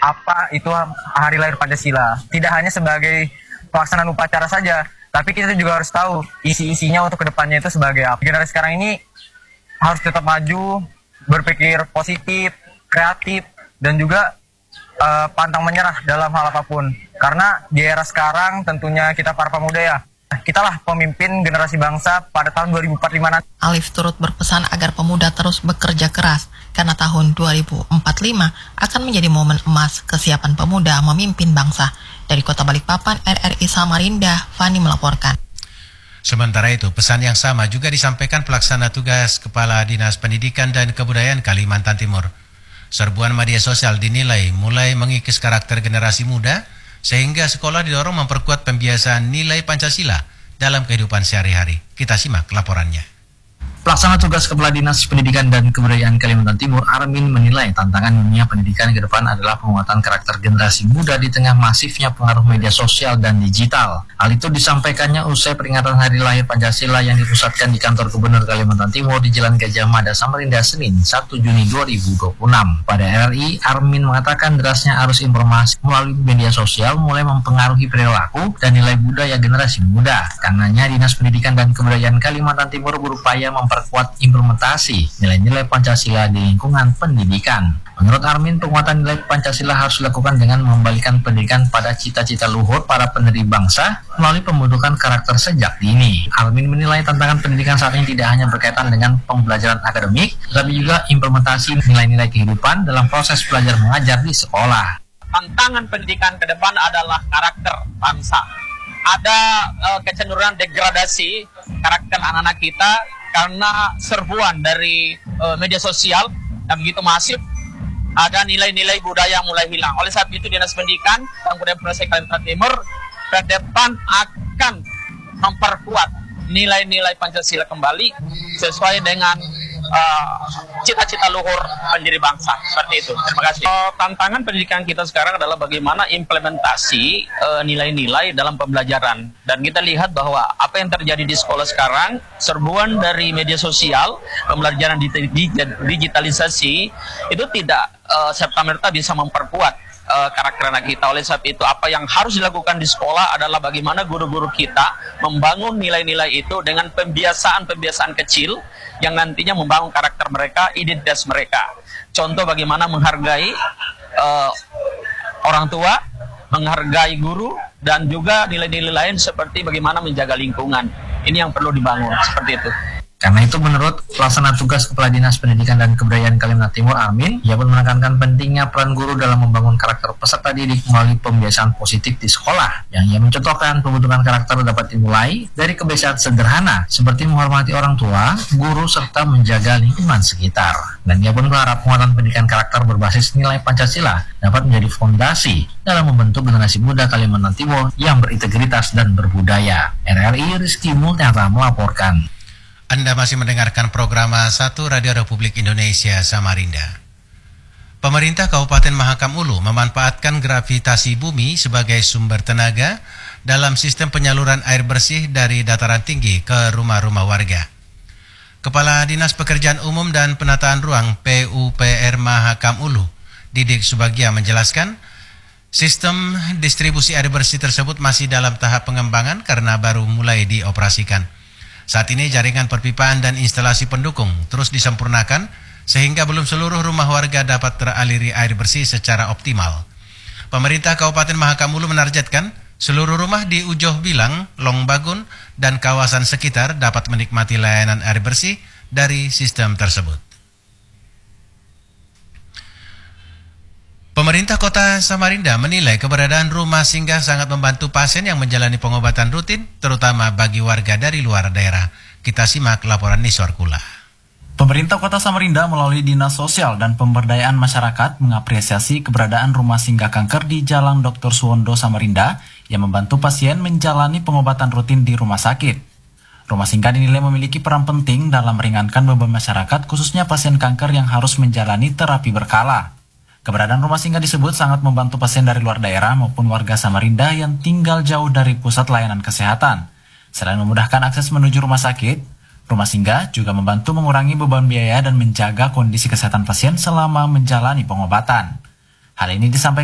apa itu hari lahir Pancasila. Tidak hanya sebagai pelaksanaan upacara saja, tapi kita juga harus tahu isi-isinya untuk kedepannya itu sebagai apa. Generasi sekarang ini harus tetap maju, berpikir positif, kreatif, dan juga pantang menyerah dalam hal apapun. Karena di era sekarang tentunya kita para pemuda ya, kitalah pemimpin generasi bangsa pada tahun 2045 nanti. Alif turut berpesan agar pemuda terus bekerja keras, karena tahun 2045 akan menjadi momen emas kesiapan pemuda memimpin bangsa. Dari Kota Balikpapan, RRI Samarinda, Fani melaporkan. Sementara itu, pesan yang sama juga disampaikan pelaksana tugas Kepala Dinas Pendidikan dan Kebudayaan Kalimantan Timur. Serbuan media sosial dinilai mulai mengikis karakter generasi muda, sehingga sekolah didorong memperkuat pembiasaan nilai Pancasila dalam kehidupan sehari-hari. Kita simak laporannya. Pelaksana tugas Kepala Dinas Pendidikan dan Kebudayaan Kalimantan Timur, Armin, menilai tantangan dunia pendidikan ke depan adalah penguatan karakter generasi muda di tengah masifnya pengaruh media sosial dan digital. Hal itu disampaikannya usai peringatan Hari Lahir Pancasila yang dipusatkan di kantor Gubernur Kalimantan Timur di Jalan Gajah Mada, Samarinda, Senin 1 Juni 2026. Pada RRI, Armin mengatakan derasnya arus informasi melalui media sosial mulai mempengaruhi perilaku dan nilai budaya generasi muda. Karenanya, Dinas Pendidikan dan Kebudayaan Kalimantan Timur berupaya memperkuat implementasi nilai-nilai Pancasila di lingkungan pendidikan. Menurut Armin, penguatan nilai Pancasila harus dilakukan dengan mengembalikan pendidikan pada cita-cita luhur para pendiri bangsa melalui pembentukan karakter sejak dini. Armin menilai tantangan pendidikan saat ini tidak hanya berkaitan dengan pembelajaran akademik, tetapi juga implementasi nilai-nilai kehidupan dalam proses belajar mengajar di sekolah. Tantangan pendidikan ke depan adalah karakter bangsa. Ada kecenderungan degradasi karakter anak-anak kita karena serbuan dari media sosial yang begitu masif. Ada nilai-nilai budaya yang mulai hilang. Oleh sebab itu, Dinas Pendidikan dan Kebudayaan Provinsi Kalimantan Timur ke depan akan memperkuat nilai-nilai Pancasila kembali sesuai dengan cita-cita luhur pendiri bangsa. Seperti itu. Terima kasih. Tantangan pendidikan kita sekarang adalah bagaimana implementasi nilai-nilai dalam pembelajaran. Dan kita lihat bahwa apa yang terjadi di sekolah sekarang, serbuan dari media sosial, pembelajaran digitalisasi, itu tidak serta-merta bisa memperkuat karakter anak kita. Oleh sebab itu, apa yang harus dilakukan di sekolah adalah bagaimana guru-guru kita membangun nilai-nilai itu dengan pembiasaan-pembiasaan kecil yang nantinya membangun karakter mereka, identitas mereka. Contoh bagaimana menghargai orang tua, menghargai guru, dan juga nilai-nilai lain seperti bagaimana menjaga lingkungan. Ini yang perlu dibangun, seperti itu. Karena itu, menurut pelaksana tugas Kepala Dinas Pendidikan dan Kebudayaan Kalimantan Timur, Armin, ia pun menekankan pentingnya peran guru dalam membangun karakter peserta didik melalui pembiasaan positif di sekolah. Yang ia mencontohkan pembentukan karakter dapat dimulai dari kebiasaan sederhana seperti menghormati orang tua, guru, serta menjaga lingkungan sekitar. Dan ia pun berharap penguatan pendidikan karakter berbasis nilai Pancasila dapat menjadi fondasi dalam membentuk generasi muda Kalimantan Timur yang berintegritas dan berbudaya. RRI Rizky Multiara melaporkan. Anda masih mendengarkan program 1 Radio Republik Indonesia Samarinda. Pemerintah Kabupaten Mahakam Ulu memanfaatkan gravitasi bumi sebagai sumber tenaga dalam sistem penyaluran air bersih dari dataran tinggi ke rumah-rumah warga. Kepala Dinas Pekerjaan Umum dan Penataan Ruang PUPR Mahakam Ulu, Didik Subagia, menjelaskan sistem distribusi air bersih tersebut masih dalam tahap pengembangan karena baru mulai dioperasikan. Saat ini jaringan perpipaan dan instalasi pendukung terus disempurnakan sehingga belum seluruh rumah warga dapat teraliri air bersih secara optimal. Pemerintah Kabupaten Mahakam Ulu menargetkan seluruh rumah di Ujoh Bilang, Longbagun, dan kawasan sekitar dapat menikmati layanan air bersih dari sistem tersebut. Pemerintah Kota Samarinda menilai keberadaan rumah singgah sangat membantu pasien yang menjalani pengobatan rutin, terutama bagi warga dari luar daerah. Kita simak laporan Nisor Kula. Pemerintah Kota Samarinda melalui Dinas Sosial dan Pemberdayaan Masyarakat mengapresiasi keberadaan rumah singgah kanker di Jalan Dr. Suwondo, Samarinda yang membantu pasien menjalani pengobatan rutin di rumah sakit. Rumah singgah dinilai memiliki peran penting dalam meringankan beban masyarakat, khususnya pasien kanker yang harus menjalani terapi berkala. Keberadaan rumah singgah disebut sangat membantu pasien dari luar daerah maupun warga Samarinda yang tinggal jauh dari pusat layanan kesehatan. Selain memudahkan akses menuju rumah sakit, rumah singgah juga membantu mengurangi beban biaya dan menjaga kondisi kesehatan pasien selama menjalani pengobatan. Hal ini disampaikan